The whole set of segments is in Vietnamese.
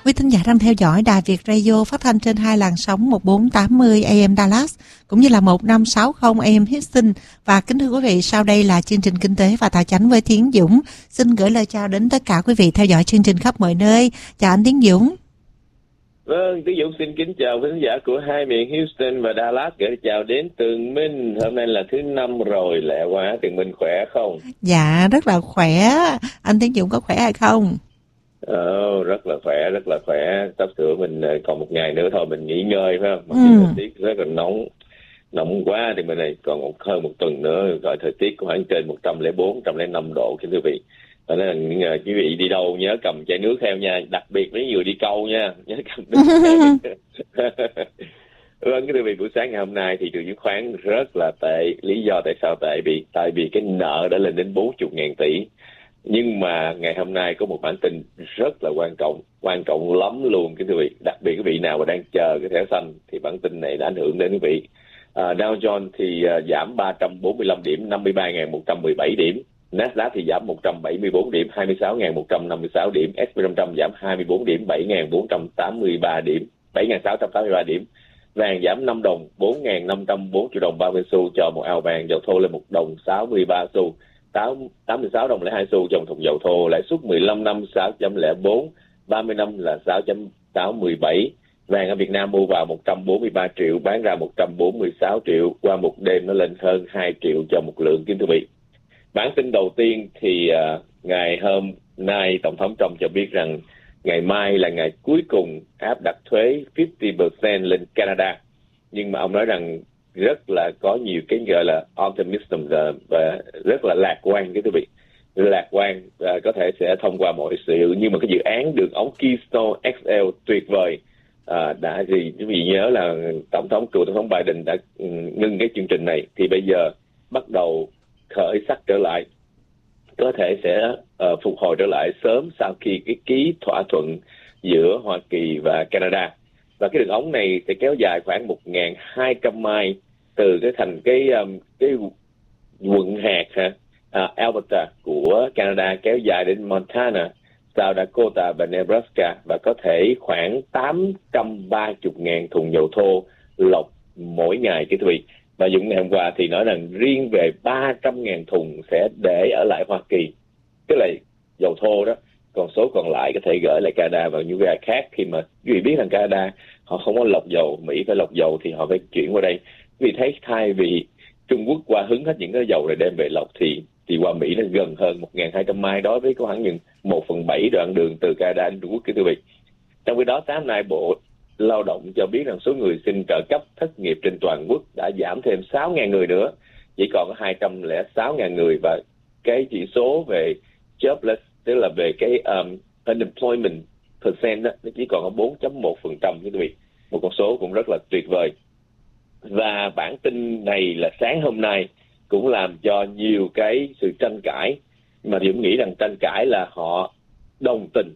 Quý thính giả đang theo dõi Đài Việt Radio phát thanh trên 2 làn sóng 1480 AM Dallas cũng như là 1560 AM Houston. Và kính thưa quý vị, sau đây là chương trình Kinh tế và Tài chánh với Tiến Dũng. Xin gửi lời chào đến tất cả quý vị theo dõi chương trình khắp mọi nơi. Chào anh Tiến Dũng. Vâng, Tiến Dũng xin kính chào quý khán giả của hai miền Houston và Dallas, gửi chào đến Tường Minh. Hôm nay là thứ 5 rồi, lẹ quá. Tường Minh khỏe không? Dạ, rất là khỏe. Anh Tiến Dũng có khỏe hay không? Rất là khỏe. Sắp sửa mình còn một ngày nữa thôi mình nghỉ ngơi phải không? Mặc dù thời tiết rất là nóng quá thì mình này còn hơn một tuần nữa, gọi thời tiết khoảng trên 104, 105 độ kính thưa vị. Cho nên là quý vị đi đâu nhớ cầm chai nước theo nha, đặc biệt mấy người đi câu nha, nhớ cầm nước theo. Vâng, kính thưa vị, buổi sáng ngày hôm nay thị trường chứng khoán rất là tệ. Lý do tại sao tệ? Tại vì cái nợ đã lên đến 40.000 tỷ. Nhưng mà ngày hôm nay có một bản tin rất là quan trọng lắm luôn kính thưa vị. Đặc biệt quý vị nào mà đang chờ cái thẻ xanh thì bản tin này đã ảnh hưởng đến quý vị. Dow Jones thì giảm 345 điểm, 53.117 điểm. Nasdaq thì giảm 174 điểm, 26.156 điểm. S&P 500 giảm 24 điểm, 7.483 điểm, 7.683 điểm. Vàng giảm 5 đồng, 4.504 triệu đồng 30 xu cho một ao vàng. Dầu thô lên 1 đồng 63 xu, 86 đồng 02 xu cho một thùng dầu thô. Lãi suất 15 năm 6.04, 30 năm là 6.617. Vàng ở Việt Nam mua vào 143 triệu, bán ra 146 triệu. Qua một đêm nó lên hơn 2 triệu cho một lượng kính thưa vị. Bản tin đầu tiên thì ngày hôm nay Tổng thống Trump cho biết rằng ngày mai là ngày cuối cùng áp đặt thuế 50% lên Canada. Nhưng mà ông nói rằng rất là có nhiều cái gọi là optimism và rất là lạc quan cái thưa vị. Lạc quan và có thể sẽ thông qua mọi sự. Nhưng mà cái dự án đường ống Keystone XL tuyệt vời. Đã gì quý vị nhớ là cựu tổng thống Biden đã ngưng cái chương trình này, thì bây giờ bắt đầu khởi sắc trở lại, có thể sẽ phục hồi trở lại sớm sau khi cái ký thỏa thuận giữa Hoa Kỳ và Canada. Và cái đường ống này sẽ kéo dài khoảng 1.200 mile từ cái quận hạt Alberta của Canada kéo dài đến Montana, South Dakota và Nebraska, và có thể khoảng 830.000 thùng dầu thô lọc mỗi ngày cái quý vị. Và Dũng ngày hôm qua thì nói rằng riêng về 300.000 thùng sẽ để ở lại Hoa Kỳ, tức là dầu thô đó, còn số còn lại có thể gửi lại Canada và những cái khác. Khi mà quý vị biết rằng Canada họ không có lọc dầu, Mỹ phải lọc dầu thì họ phải chuyển qua đây. Quý vị thấy thay vì Trung Quốc qua hứng hết những cái dầu này đem về lọc thì qua Mỹ nó gần hơn 1.200 mile, đối với có khoảng những 1/7 đoạn đường từ Canada đến Trung Quốc kính thưa vị. Trong khi đó sáng nay Bộ Lao động cho biết rằng số người xin trợ cấp thất nghiệp trên toàn quốc đã giảm thêm 6.000 người nữa, chỉ còn có 206.000 người, và cái chỉ số về jobless, tức là về cái unemployment percent đó, nó chỉ còn có 4.1% quý vị. Một con số cũng rất là tuyệt vời. Và bản tin này là sáng hôm nay cũng làm cho nhiều cái sự tranh cãi, mà Diễm nghĩ rằng tranh cãi là họ đồng tình.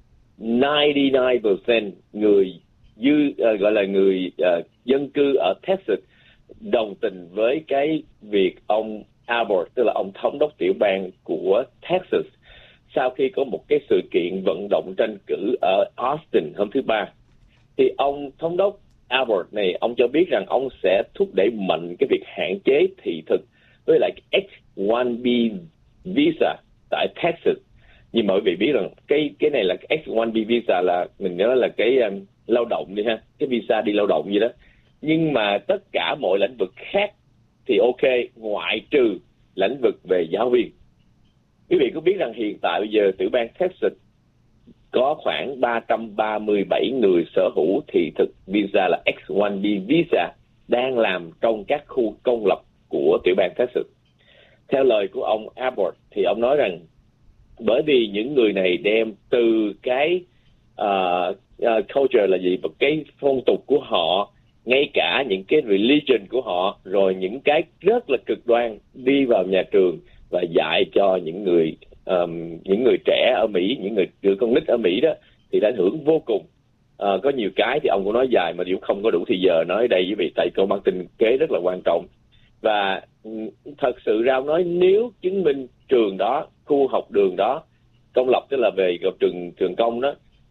99% người gọi là người dân cư ở Texas đồng tình với cái việc ông Abbott, tức là ông thống đốc tiểu bang của Texas, sau khi có một cái sự kiện vận động tranh cử ở Austin hôm thứ Ba, thì ông thống đốc Abbott này, ông cho biết rằng ông sẽ thúc đẩy mạnh cái việc hạn chế thị thực với lại H-1B visa tại Texas. Nhưng mà quý vị biết rằng cái này là H-1B visa là mình nhớ là cái lao động đi ha, cái visa đi lao động gì đó. Nhưng mà tất cả mọi lĩnh vực khác thì ok, ngoại trừ lĩnh vực về giáo viên. Quý vị có biết rằng hiện tại bây giờ tiểu bang Texas có khoảng 337 người sở hữu thị thực visa là H-1B visa đang làm trong các khu công lập của tiểu bang Texas. Theo lời của ông Abbott thì ông nói rằng bởi vì những người này đem từ cái culture là gì, một cái phong tục của họ, ngay cả những cái religion của họ, rồi những cái rất là cực đoan đi vào nhà trường và dạy cho những người trẻ ở Mỹ, những người con nít ở Mỹ đó, thì đã ảnh hưởng vô cùng. Có nhiều cái thì ông cũng nói dài mà cũng không có đủ thì giờ nói đây với vị, tại câu marketing kế rất là quan trọng. Và thật sự ra ông nói nếu chứng minh trường đó, khu học đường đó công lập, tức là về trường công đó,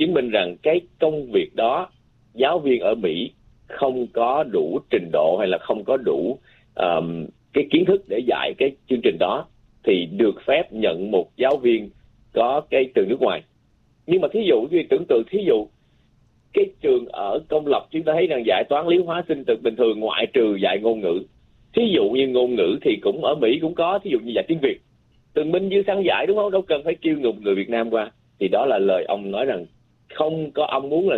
chứng minh rằng cái công việc đó giáo viên ở Mỹ không có đủ trình độ hay là không có đủ cái kiến thức để dạy cái chương trình đó, thì được phép nhận một giáo viên có cái từ nước ngoài. Nhưng mà thí dụ như tưởng tượng, thí dụ cái trường ở công lập chúng ta thấy rằng dạy toán lý hóa sinh từ bình thường ngoại trừ dạy ngôn ngữ. Thí dụ như ngôn ngữ thì cũng ở Mỹ cũng có, thí dụ như dạy tiếng Việt, Tường Minh Dư Săn dạy đúng không, đâu cần phải kêu người Việt Nam qua. Thì đó là lời ông nói rằng không có, ông muốn là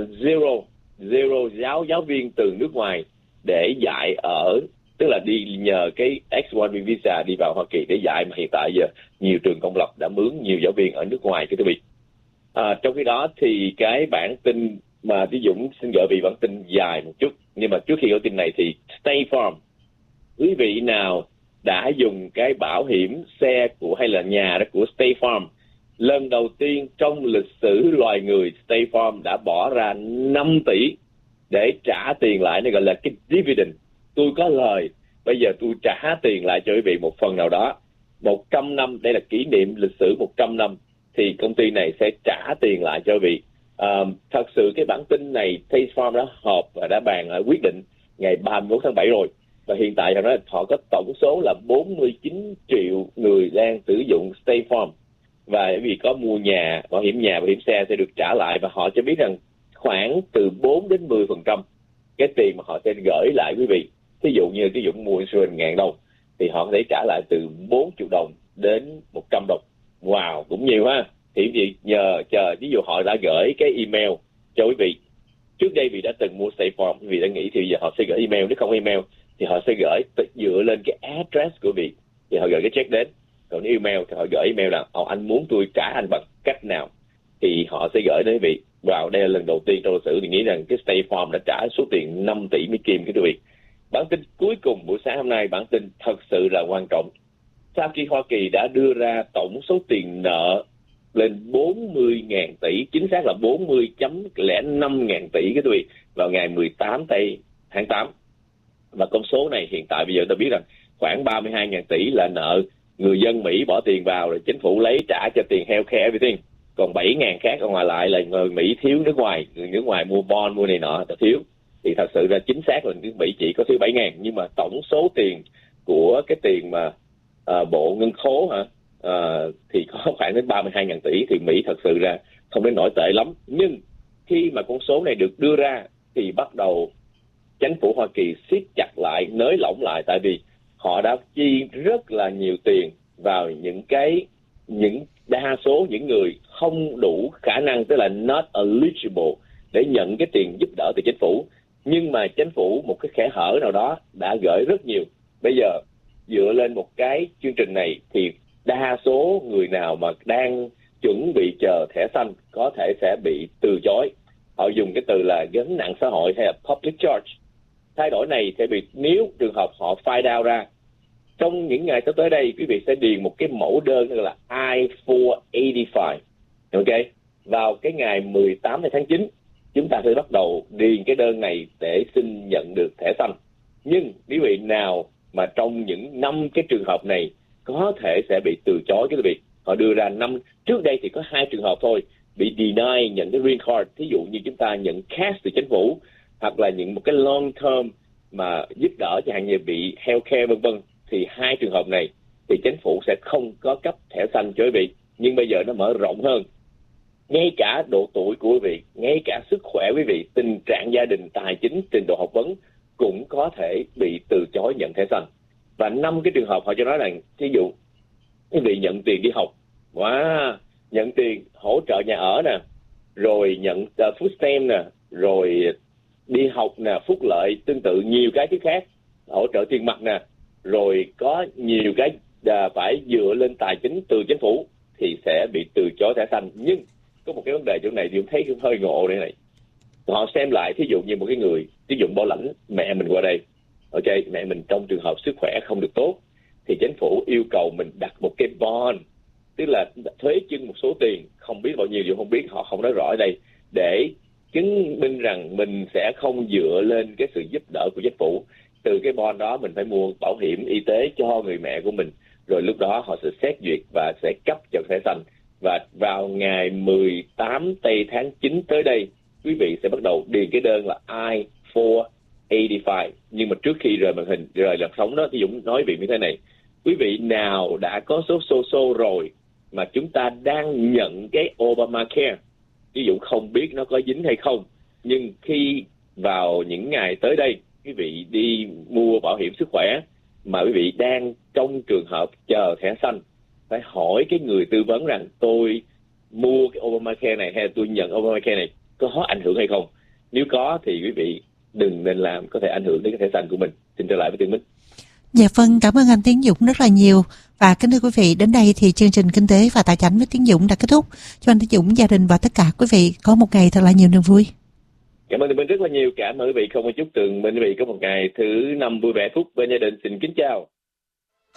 zero giáo viên từ nước ngoài để dạy ở, tức là đi nhờ cái H-1B visa đi vào Hoa Kỳ để dạy, mà hiện tại giờ nhiều trường công lập đã mướn nhiều giáo viên ở nước ngoài. Trong khi đó thì cái bản tin mà Tí Dũng xin gợi vì bản tin dài một chút, nhưng mà trước khi gửi tin này thì State Farm, quý vị nào đã dùng cái bảo hiểm xe của hay là nhà đó của State Farm, lần đầu tiên trong lịch sử loài người State Farm đã bỏ ra 5 tỷ để trả tiền lại, nó gọi là cái dividend. Tôi có lời, bây giờ tôi trả tiền lại cho quý vị một phần nào đó. 100 năm, đây là kỷ niệm lịch sử 100 năm, thì công ty này sẽ trả tiền lại cho quý vị. Thật sự cái bản tin này State Farm đã họp và đã bàn quyết định ngày 31 tháng 7 rồi. Và hiện tại họ có tổng số là 49 triệu người đang sử dụng State Farm. Và vì có mua nhà, bảo hiểm xe sẽ được trả lại, và họ cho biết rằng khoảng từ 4 đến 10% cái tiền mà họ sẽ gửi lại quý vị. Ví dụ như cái Dũng mua insurance 1.000 đồng thì họ có thể trả lại từ 4 triệu đồng đến 100 đồng. Wow, cũng nhiều ha. Thì quý vị nhờ chờ, ví dụ họ đã gửi cái email cho quý vị. Trước đây vì đã từng mua State Farm, quý vị đã nghĩ thì giờ họ sẽ gửi email, nếu không email thì họ sẽ gửi dựa lên cái address của quý vị, thì họ gửi cái check đến. Còn nếu email thì họ gửi email là anh muốn tôi trả anh bằng cách nào, thì họ sẽ gửi đến quý vị. Wow, đây là lần đầu tiên trong lịch sử thì nghĩ rằng cái State Farm đã trả số tiền 5 tỷ Mỹ Kim cái quý vị. Bản tin cuối cùng buổi sáng hôm nay, bản tin thật sự là quan trọng. Sau khi Hoa Kỳ đã đưa ra tổng số tiền nợ lên 40.000 tỷ, chính xác là 40.05 ngàn tỷ cái quý vị, vào ngày 18 tháng 8. Và con số này hiện tại bây giờ ta biết rằng khoảng 32.000 tỷ là nợ người dân Mỹ bỏ tiền vào rồi chính phủ lấy trả cho tiền healthcare everything. Còn 7.000 khác ở ngoài lại là người Mỹ thiếu nước ngoài, người nước ngoài mua bond mua này nọ ta thiếu. Thì thật sự ra chính xác là nước Mỹ chỉ có thiếu 7.000, nhưng mà tổng số tiền của cái tiền mà bộ ngân khố thì có khoảng đến 32.000 tỷ, thì Mỹ thật sự ra không đến nổi tệ lắm. Nhưng khi mà con số này được đưa ra thì bắt đầu chính phủ Hoa Kỳ siết chặt lại, nới lỏng lại, tại vì họ đã chi rất là nhiều tiền vào những đa số những người không đủ khả năng, tức là not eligible để nhận cái tiền giúp đỡ từ chính phủ. Nhưng mà chính phủ một cái kẽ hở nào đó đã gửi rất nhiều. Bây giờ dựa lên một cái chương trình này thì đa số người nào mà đang chuẩn bị chờ thẻ xanh có thể sẽ bị từ chối. Họ dùng cái từ là gánh nặng xã hội hay là public charge. Thay đổi này sẽ bị, nếu trường hợp họ file out ra trong những ngày tới đây, quý vị sẽ điền một cái mẫu đơn gọi là I-485, ok? Vào cái ngày 18 tháng 9 chúng ta sẽ bắt đầu điền cái đơn này để xin nhận được thẻ xanh. Nhưng quý vị nào mà trong những 5 cái trường hợp này có thể sẽ bị từ chối, cái quý vị, họ đưa ra trước đây thì có 2 trường hợp thôi bị deny nhận cái green card. Thí dụ như chúng ta nhận cash từ chính phủ, hoặc là những một cái long term mà giúp đỡ cho hàng như bị healthcare vân vân, thì 2 trường hợp này thì chính phủ sẽ không có cấp thẻ xanh cho quý vị. Nhưng bây giờ nó mở rộng hơn, ngay cả độ tuổi của quý vị, ngay cả sức khỏe quý vị, tình trạng gia đình, tài chính, trình độ học vấn cũng có thể bị từ chối nhận thẻ xanh. Và 5 cái trường hợp họ cho nói rằng, ví dụ quý vị nhận tiền đi học, nhận tiền hỗ trợ nhà ở nè, rồi nhận food stamp nè, rồi đi học nè, phúc lợi, tương tự nhiều cái thứ khác, hỗ trợ tiền mặt nè, rồi có nhiều cái phải dựa lên tài chính từ chính phủ thì sẽ bị từ chối thẻ xanh. Nhưng có một cái vấn đề chỗ này thì tôi thấy hơi ngộ đây này. Họ xem lại, thí dụ như một cái người, ví dụ bảo lãnh mẹ mình qua đây, ok, mẹ mình trong trường hợp sức khỏe không được tốt thì chính phủ yêu cầu mình đặt một cái bond, tức là thuế chưng một số tiền, không biết bao nhiêu, dù không biết, họ không nói rõ ở đây, để chứng minh rằng mình sẽ không dựa lên cái sự giúp đỡ của chính phủ. Từ cái bond đó mình phải mua bảo hiểm y tế cho người mẹ của mình, rồi lúc đó họ sẽ xét duyệt và sẽ cấp cho thẻ xanh. Và vào ngày 18 tây tháng 9 tới đây, quý vị sẽ bắt đầu điền cái đơn là I-485. Nhưng mà trước khi rời màn hình, rời làn sóng đó, thì Dũng nói vị như thế này. Quý vị nào đã có số social rồi mà chúng ta đang nhận cái Obamacare, ví dụ không biết nó có dính hay không, nhưng khi vào những ngày tới đây quý vị đi mua bảo hiểm sức khỏe mà quý vị đang trong trường hợp chờ thẻ xanh, phải hỏi cái người tư vấn rằng tôi mua cái Obamacare này hay là tôi nhận Obamacare này có ảnh hưởng hay không. Nếu có thì quý vị đừng nên làm, có thể ảnh hưởng đến cái thẻ xanh của mình. Xin trở lại với Tiến Minh. Dạ vâng, cảm ơn anh Tiến Dũng rất là nhiều. Và kính thưa quý vị, đến đây thì chương trình Kinh tế và Tài chính với Tiến Dũng đã kết thúc. Cho anh Tiến Dũng, gia đình và tất cả quý vị có một ngày thật là nhiều niềm vui. Cảm ơn Tiến Minh rất là nhiều. Cảm ơn quý vị. Không có chúc tường quý vị có một ngày thứ năm vui vẻ phúc bên gia đình. Xin kính chào.